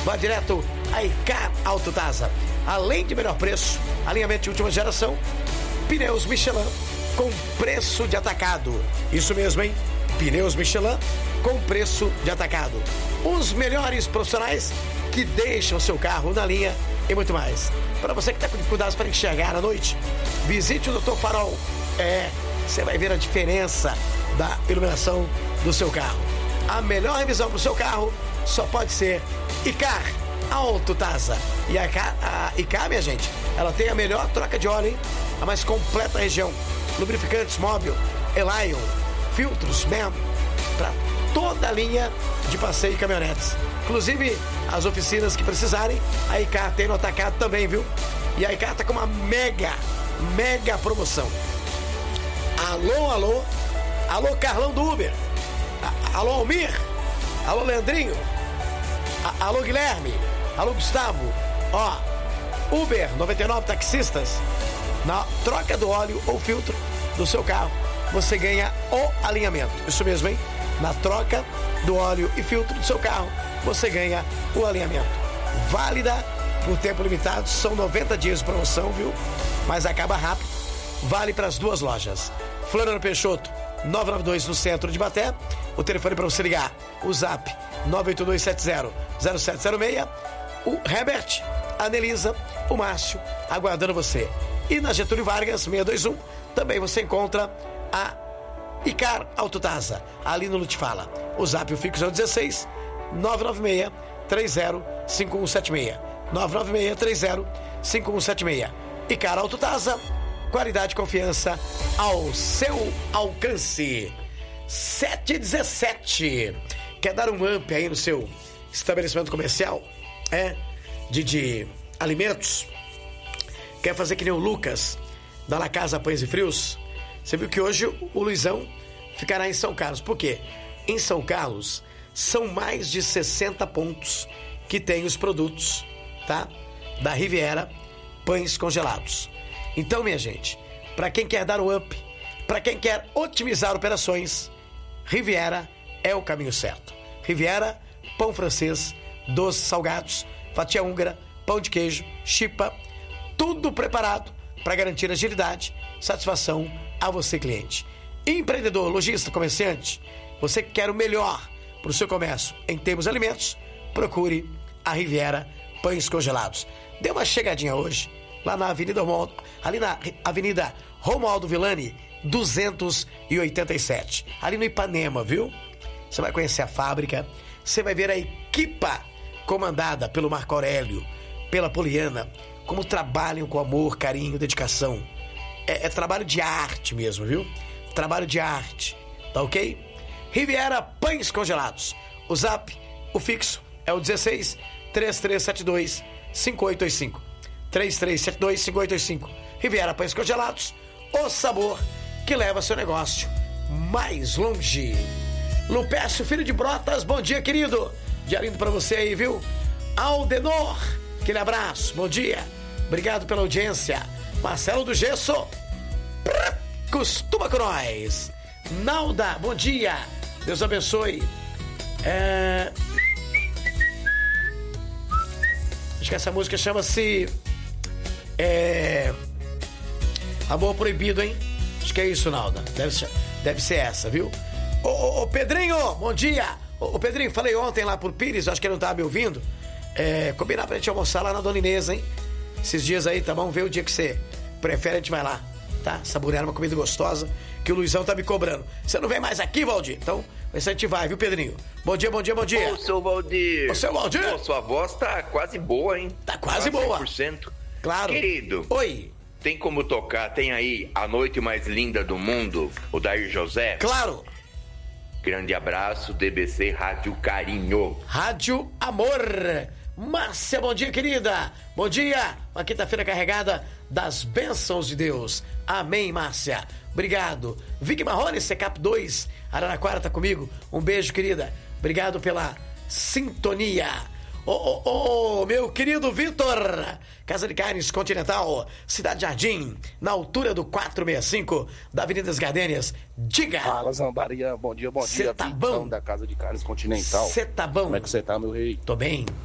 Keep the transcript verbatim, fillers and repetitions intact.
vá direto a Icar Autotasa. Além de melhor preço, alinhamento de última geração, pneus Michelin com preço de atacado. Isso mesmo, hein? Pneus Michelin com preço de atacado. Os melhores profissionais que deixam seu carro na linha e muito mais. Para você que está com dificuldades para enxergar à noite, visite o doutor Farol. É, você vai ver a diferença da iluminação do seu carro. A melhor revisão para o seu carro só pode ser Icar Autotasa. E a, a Icar, minha gente, ela tem a melhor troca de óleo, hein? A mais completa região. Lubrificantes Móbil, Elion, filtros M E M, para toda a linha de passeio e caminhonetes. Inclusive, as oficinas que precisarem, a Icar tem no atacado também, viu? E a Icar tá com uma mega, mega promoção. Alô, alô, alô Carlão do Uber, a, alô Almir, alô Leandrinho, a, alô Guilherme, alô Gustavo, ó, Uber noventa e nove taxistas, na troca do óleo ou filtro do seu carro, você ganha o alinhamento. Isso mesmo, hein? Na troca do óleo e filtro do seu carro, você ganha o alinhamento. Válida por tempo limitado, são noventa dias de promoção, viu? Mas acaba rápido. Vale para as duas lojas. Floriano Peixoto, nove nove dois no centro de Baté. O telefone para você ligar, o zap nove oito dois sete zero zero sete zero seis. O Herbert, a Anelisa, o Márcio, aguardando você. E na Getúlio Vargas, seiscentos e vinte e um, também você encontra a Icar Autotasa, ali no Lutifala. O zap o fixo é o dezesseis nove nove seis três zero cinco um sete seis. nove nove seis três zero cinco um sete seis. Icar Autotasa, qualidade e confiança ao seu alcance. sete e dezessete. Quer dar um up aí no seu estabelecimento comercial? É? De, de alimentos? Quer fazer que nem o Lucas, da La Casa Pães e Frios? Você viu que hoje o Luizão ficará em São Carlos. Por quê? Em São Carlos são mais de sessenta pontos que tem os produtos, tá? Da Riviera Pães Congelados. Então, minha gente, para quem quer dar um up, para quem quer otimizar operações, Riviera é o caminho certo. Riviera, pão francês, doces salgados, fatia húngara, pão de queijo, chipa, tudo preparado para garantir agilidade, satisfação a você, cliente. Empreendedor, lojista, comerciante, você que quer o melhor para o seu comércio em termos de alimentos, procure a Riviera Pães Congelados. Dê uma chegadinha hoje, lá na Avenida Romualdo, ali na Avenida Romualdo Villani, duzentos e oitenta e sete, ali no Ipanema, viu? Você vai conhecer a fábrica, você vai ver a equipa comandada pelo Marco Aurélio, pela Poliana, como trabalham com amor, carinho, dedicação. É, é trabalho de arte mesmo, viu? Trabalho de arte, tá ok? Riviera Pães Congelados. O zap, o fixo, é o dezesseis três três sete dois cinco oito oito cinco. três três sete dois cinco oito oito cinco. Riviera Pães Congelados, o sabor que leva seu negócio mais longe. Lupécio, filho de Brotas, bom dia, querido. Dia lindo pra você aí, viu? Aldenor, aquele abraço, bom dia. Obrigado pela audiência. Marcelo do Gesso, costuma com nós. Nalda, bom dia. Deus abençoe. É... Acho que essa música chama-se é... Amor Proibido, hein? Acho que é isso, Nalda. Deve ser, deve ser essa, viu? Ô, ô, ô Pedrinho, bom dia. Ô, ô Pedrinho, falei ontem lá por Pires, acho que ele não tava me ouvindo. É, combinar pra gente almoçar lá na Dona Inês, hein? Esses dias aí, tá bom? Vê o dia que você prefere, a gente vai lá, tá? Saborear uma comida gostosa que o Luizão tá me cobrando. Você não vem mais aqui, Valdir? Então, a gente vai, viu, Pedrinho? Bom dia, bom dia, bom dia. Ô, seu Valdir. Ô, seu Valdir. Pô, sua voz tá quase boa, hein? Tá quase boa. cem por cento. Claro. Querido. Oi. Tem como tocar, tem aí A Noite Mais Linda do Mundo, o Dair José? Claro. Grande abraço, D B C Rádio Carinho. Rádio Amor. Márcia, bom dia, querida. Bom dia. Uma quinta-feira carregada das bênçãos de Deus. Amém, Márcia. Obrigado. Vicky Marrone, C C A P dois, Araraquara tá comigo. Um beijo, querida. Obrigado pela sintonia. Ô, ô, ô, meu querido Vitor, Casa de Carnes Continental, Cidade Jardim, na altura do quatrocentos e sessenta e cinco da Avenida das Gardênias. Diga. Fala, Zambaria, bom dia, bom Cê dia. tá Vitão bom? Da Casa de Carnes Continental. Você tá bom? Como é que você tá, meu rei? Tô bem.